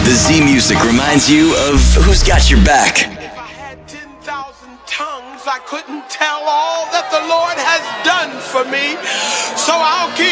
The Z Music reminds you of who's got your back. If I had 10,000 tongues, I couldn't tell all that the Lord has done for me. So I'll keep